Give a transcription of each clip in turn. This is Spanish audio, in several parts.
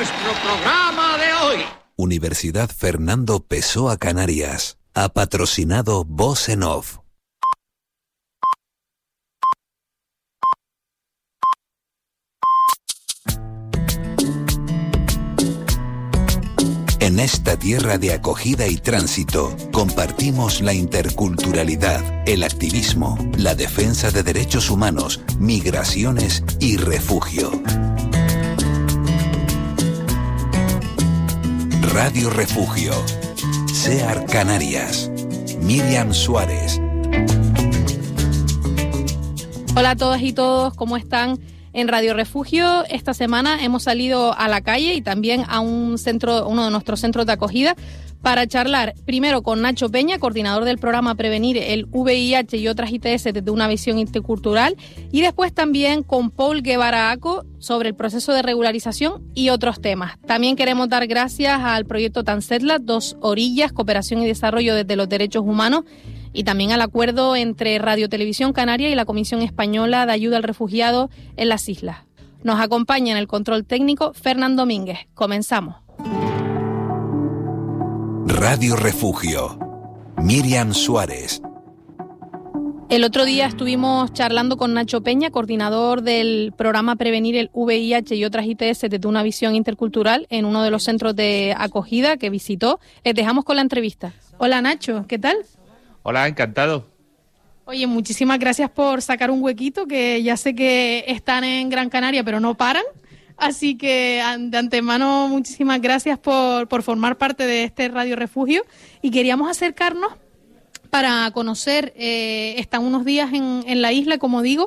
nuestro programa de hoy. Universidad Fernando Pessoa Canarias ha patrocinado Voz en Off. En esta tierra de acogida y tránsito, compartimos la interculturalidad, el activismo, la defensa de derechos humanos, migraciones y refugio. Radio Refugio. SEAR Canarias. Miriam Suárez. Hola a todas y todos, ¿cómo están? En Radio Refugio esta semana hemos salido a la calle y también a uno de nuestros centros de acogida para charlar primero con Nacho Peña, coordinador del programa Prevenir el VIH y otras ITS desde una visión intercultural, y después también con Paul Guevara Aco sobre el proceso de regularización y otros temas. También queremos dar gracias al proyecto Tansetla, Dos Orillas, Cooperación y Desarrollo desde los Derechos Humanos, y también al acuerdo entre Radio Televisión Canaria y la Comisión Española de Ayuda al Refugiado en las Islas. Nos acompaña en el control técnico Fernán Domínguez. Comenzamos. Radio Refugio. Miriam Suárez. El otro día estuvimos charlando con Nacho Peña, coordinador del programa Prevenir el VIH y otras ITS desde una visión intercultural en uno de los centros de acogida que visitó. Les dejamos con la entrevista. Hola Nacho, ¿qué tal? Hola, encantado. Oye, muchísimas gracias por sacar un huequito, que ya sé que están en Gran Canaria, pero no paran. Así que de antemano, muchísimas gracias por formar parte de este Radio Refugio. Y queríamos acercarnos para conocer, están unos días en la isla, como digo,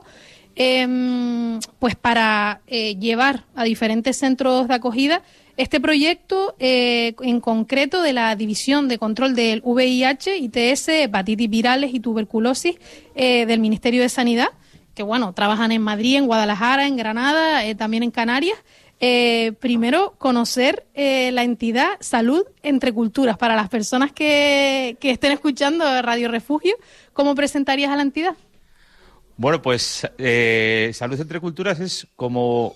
pues para llevar a diferentes centros de acogida este proyecto en concreto de la División de Control del VIH, ITS, hepatitis virales y tuberculosis del Ministerio de Sanidad, que bueno, trabajan en Madrid, en Guadalajara, en Granada, también en Canarias. Primero, conocer la entidad Salud Entre Culturas. Para las personas que estén escuchando Radio Refugio, ¿cómo presentarías a la entidad? Bueno, pues Salud Entre Culturas es como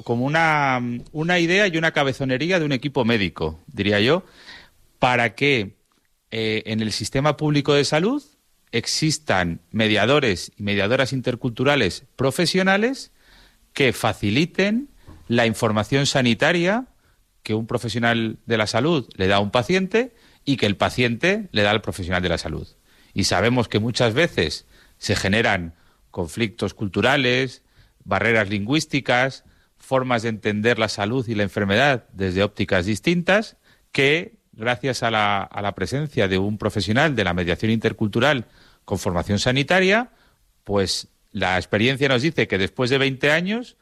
una idea y una cabezonería de un equipo médico, diría yo, para que en el sistema público de salud existan mediadores y mediadoras interculturales profesionales que faciliten la información sanitaria que un profesional de la salud le da a un paciente y que el paciente le da al profesional de la salud. Y sabemos que muchas veces se generan conflictos culturales, barreras lingüísticas, formas de entender la salud y la enfermedad desde ópticas distintas, que gracias a la presencia de un profesional de la mediación intercultural con formación sanitaria, pues la experiencia nos dice que después de 20 años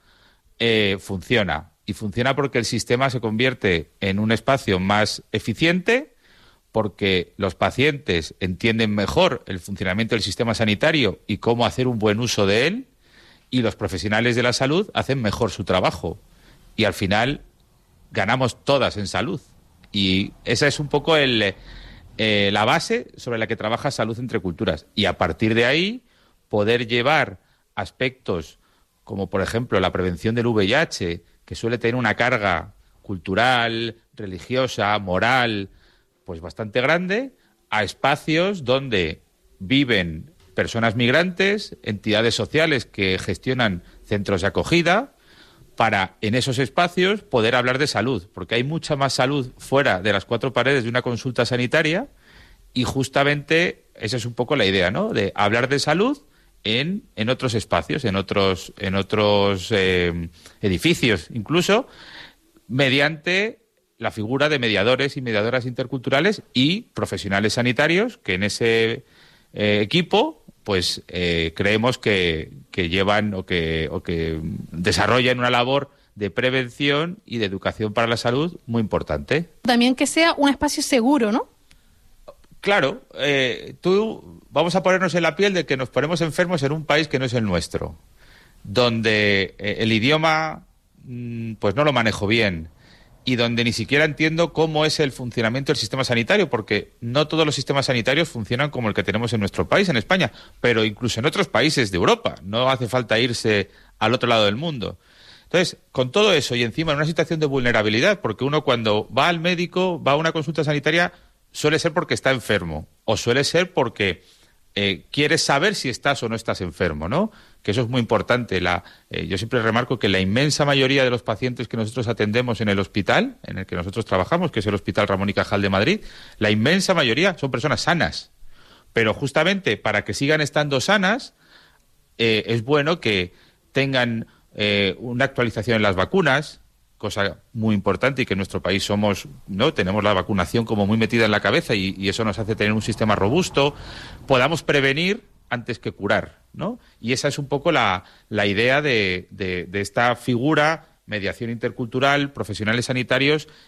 funciona. Y funciona porque el sistema se convierte en un espacio más eficiente, porque los pacientes entienden mejor el funcionamiento del sistema sanitario y cómo hacer un buen uso de él, y los profesionales de la salud hacen mejor su trabajo. Y al final ganamos todas en salud. Y esa es un poco la base sobre la que trabaja Salud Entre Culturas. Y a partir de ahí poder llevar aspectos como, por ejemplo, la prevención del VIH, que suele tener una carga cultural, religiosa, moral, pues bastante grande, a espacios donde viven personas migrantes, entidades sociales que gestionan centros de acogida, para en esos espacios poder hablar de salud, porque hay mucha más salud fuera de las cuatro paredes de una consulta sanitaria, y justamente esa es un poco la idea, ¿no?, de hablar de salud en otros espacios, en otros edificios, incluso mediante la figura de mediadores y mediadoras interculturales y profesionales sanitarios que en ese equipo pues creemos que llevan o que desarrollan una labor de prevención y de educación para la salud muy importante. También que sea un espacio seguro, ¿no? Claro, vamos a ponernos en la piel de que nos ponemos enfermos en un país que no es el nuestro, donde el idioma pues no lo manejo bien, y donde ni siquiera entiendo cómo es el funcionamiento del sistema sanitario, porque no todos los sistemas sanitarios funcionan como el que tenemos en nuestro país, en España, pero incluso en otros países de Europa. No hace falta irse al otro lado del mundo. Entonces, con todo eso y encima en una situación de vulnerabilidad, porque uno cuando va al médico, va a una consulta sanitaria, suele ser porque está enfermo o suele ser porque quieres saber si estás o no estás enfermo, ¿no? Que eso es muy importante. Yo siempre remarco que la inmensa mayoría de los pacientes que nosotros atendemos en el hospital, en el que nosotros trabajamos, que es el Hospital Ramón y Cajal de Madrid, la inmensa mayoría son personas sanas. Pero justamente para que sigan estando sanas, es bueno que tengan una actualización en las vacunas, cosa muy importante y que en nuestro país tenemos la vacunación como muy metida en la cabeza y eso nos hace tener un sistema robusto, podamos prevenir antes que curar, ¿no? Y esa es un poco la idea de esta figura, mediación intercultural, profesionales sanitarios